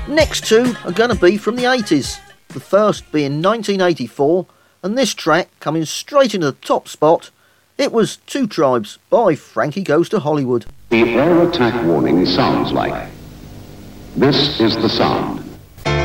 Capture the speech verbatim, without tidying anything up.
Next two are going to be from the eighties, the first being nineteen eighty-four, and this track coming straight into the top spot. It was Two Tribes by Frankie Goes to Hollywood. The air attack warning sounds like. This is the sound.